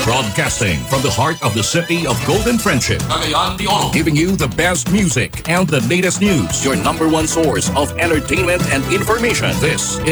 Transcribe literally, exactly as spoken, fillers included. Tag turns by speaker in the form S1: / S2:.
S1: Broadcasting from the heart of the city of Golden Friendship.
S2: Cagayan de Oro.
S1: Giving you the best music and the latest news. Your number one source of entertainment and information. This